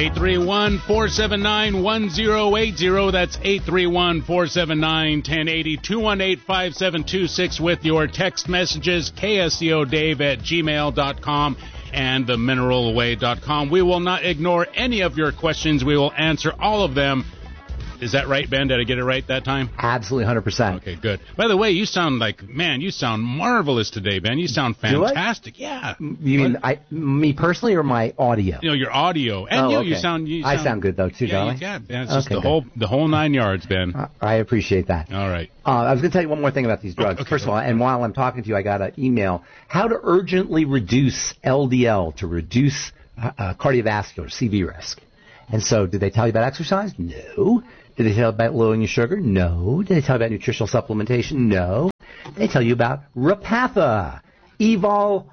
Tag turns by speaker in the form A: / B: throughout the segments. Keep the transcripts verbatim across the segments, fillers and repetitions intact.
A: eight three one, four seven nine, one zero eight zero. That's eight three one, four seven nine, one zero eight zero. two one eight, five seven two six with your text messages. K S C O Dave at gmail dot com and the mineral way dot com. We will not ignore any of your questions. We will answer all of them. Is that right, Ben? Did I get it right that time?
B: Absolutely, one hundred percent.
A: Okay, good. By the way, you sound like, man, you sound marvelous today, Ben. You sound fantastic. Yeah.
B: You mean I, me personally or my audio?
A: You know, your audio. And
B: oh,
A: you,
B: okay.
A: you sound... You
B: I
A: sound,
B: sound good, though, too,
A: yeah,
B: don't I?
A: Yeah, Ben. It's just
B: okay,
A: the
B: good.
A: whole, the whole nine yards, Ben.
B: Uh, I appreciate that.
A: All right.
B: Uh, I was going to tell you one more thing about these drugs.
A: Oh, okay,
B: First of all,
A: okay.
B: and while I'm talking to you, I got an email. How to urgently reduce L D L to reduce uh, uh, cardiovascular, C V risk. And so, did they tell you about exercise? No. Did they tell you about lowering your sugar? No. Did they tell you about nutritional supplementation? No. They tell you about Repatha, Evol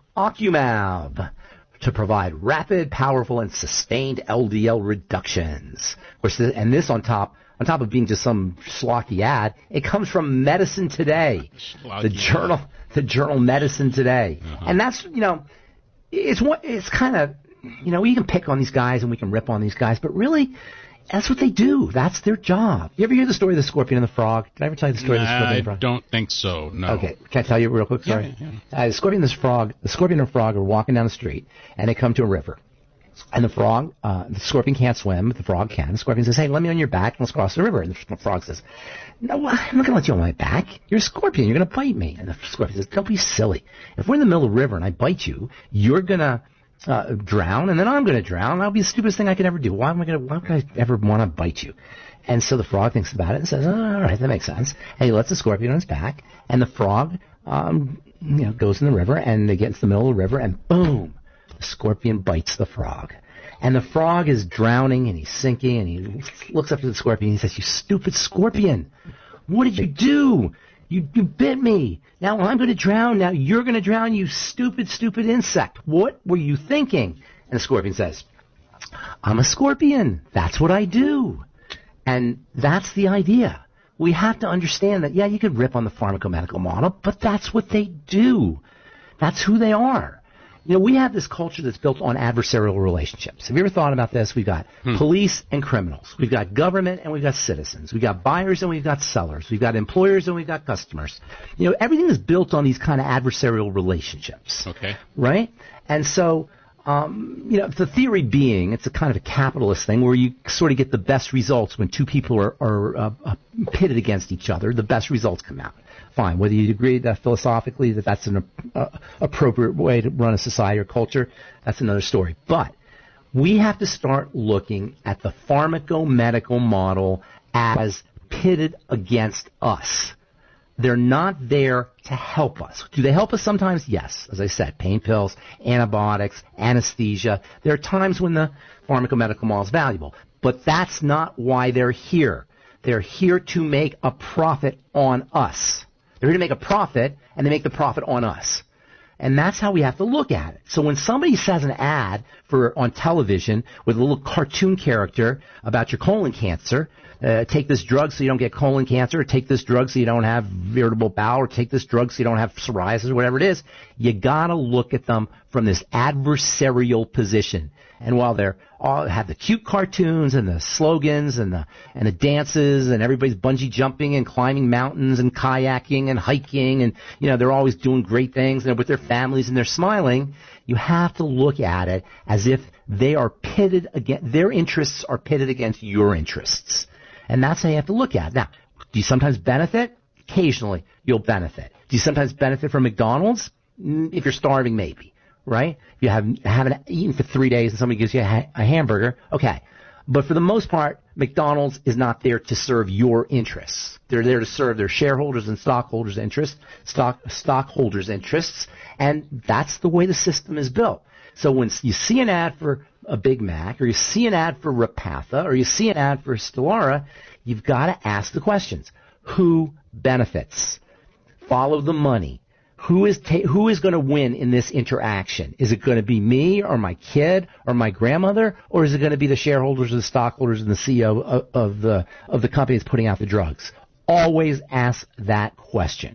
B: Ocumab, to provide rapid, powerful, and sustained L D L reductions. Of course, and this on top, on top of being just some schlocky ad, it comes from Medicine Today, schlocky the journal, the journal Medicine Today, uh-huh. And that's you know, it's what it's kind of you know we can pick on these guys and we can rip on these guys, but really. That's what they do. That's their job. You ever hear the story of the scorpion and the frog? Did I ever tell you the story
A: nah,
B: of the scorpion and the frog?
A: I don't think so, no.
B: Okay. Can I tell you real quick? Sorry.
A: Yeah, yeah.
B: Uh, the scorpion and the frog, the scorpion and the frog are walking down the street, and they come to a river. And the frog, uh, the scorpion can't swim, but the frog can. The scorpion says, hey, let me on your back, and let's cross the river. And the frog says, no, I'm not going to let you on my back. You're a scorpion. You're going to bite me. And the scorpion says, don't be silly. If we're in the middle of the river and I bite you, you're going to... Uh, drown, and then I'm going to drown. That'll be the stupidest thing I could ever do. Why am I going to? Why would I ever want to bite you? And so the frog thinks about it and says, oh, "All right, that makes sense." And he lets the scorpion on his back, and the frog, um, you know, goes in the river, and they get into the middle of the river, and boom, the scorpion bites the frog, and the frog is drowning, and he's sinking, and he looks up to the scorpion, and he says, "You stupid scorpion, what did you do? You, you bit me. Now I'm going to drown. Now you're going to drown, you stupid, stupid insect. What were you thinking?" And the scorpion says, "I'm a scorpion. That's what I do." And that's the idea. We have to understand that, yeah, you could rip on the pharmacomedical model, but that's what they do. That's who they are. You know, we have this culture that's built on adversarial relationships. Have you ever thought about this? We've got hmm. police and criminals. We've got government and we've got citizens. We've got buyers and we've got sellers. We've got employers and we've got customers. You know, everything is built on these kind of adversarial relationships.
A: Okay.
B: Right? And so, um, you know, the theory being, it's a kind of a capitalist thing where you sort of get the best results when two people are, are uh, uh, pitted against each other. The best results come out. Fine. Whether you agree that philosophically that that's an uh, appropriate way to run a society or culture, that's another story. But we have to start looking at the pharmacomedical model as pitted against us. They're not there to help us. Do they help us sometimes? Yes. As I said, pain pills, antibiotics, anesthesia. There are times when the pharmacomedical model is valuable. But that's not why they're here. They're here to make a profit on us. They're here to make a profit, and they make the profit on us. And that's how we have to look at it. So when somebody says an ad for on television with a little cartoon character about your colon cancer, uh, take this drug so you don't get colon cancer, or take this drug so you don't have irritable bowel, or take this drug so you don't have psoriasis, or whatever it is, you gotta look at them from this adversarial position. And while they're all have the cute cartoons and the slogans and the and the dances and everybody's bungee jumping and climbing mountains and kayaking and hiking and you know they're always doing great things and with their families and they're smiling, you have to look at it as if they are pitted against their interests are pitted against your interests. And that's how you have to look at it. Now, do you sometimes benefit? Occasionally, you'll benefit. Do you sometimes benefit from McDonald's? If you're starving, maybe. Right? If you haven't, haven't eaten for three days and somebody gives you a, ha- a hamburger, okay. But for the most part, McDonald's is not there to serve your interests. They're there to serve their shareholders and stockholders' interests, stock, stockholders' interests, and that's the way the system is built. So when you see an ad for a Big Mac, or you see an ad for Repatha, or you see an ad for Stelara, you've got to ask the questions. Who benefits? Follow the money. Who is ta- who is going to win in this interaction? Is it going to be me or my kid or my grandmother, or is it going to be the shareholders, the stockholders, and the C E O of, of the of the company that's putting out the drugs? Always ask that question.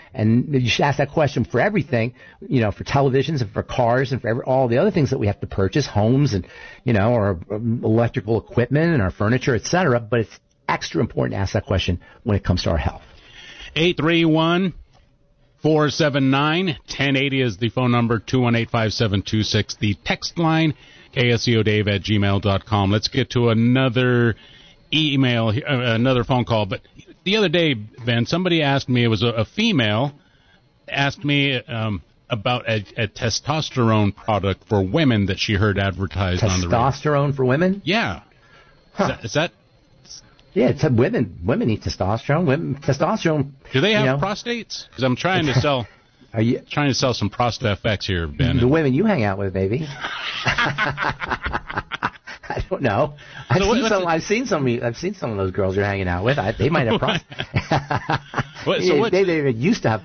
B: And you should ask that question for everything, you know, for televisions and for cars and for every, all the other things that we have to purchase, homes and, you know, our um, electrical equipment and our furniture, et cetera. But it's extra important to ask that question when it comes to our health.
A: eight three one, four seven nine, one zero eight zero is the phone number, two one eight, five seven two six, the text line, K S E O Dave at gmail dot com. Let's get to another email, uh, another phone call. But the other day, Ben, somebody asked me, it was a, a female, asked me um, about a, a testosterone product for women that she heard advertised on the radio.
B: Testosterone for women?
A: Yeah.
B: Huh.
A: Is that... Is that
B: Yeah, it's, women women need testosterone. Women, testosterone.
A: Do they have
B: you know,
A: prostates? Because I'm trying to sell.
B: Are you
A: trying to sell some Prostate F X here, Ben?
B: The women you hang out with, maybe. I don't know. I've,
A: so
B: seen
A: what,
B: some, I've seen some. I've seen some of those girls you're hanging out with. I, they might have. Pro-
A: what, so
B: yeah,
A: what,
B: they, they used to have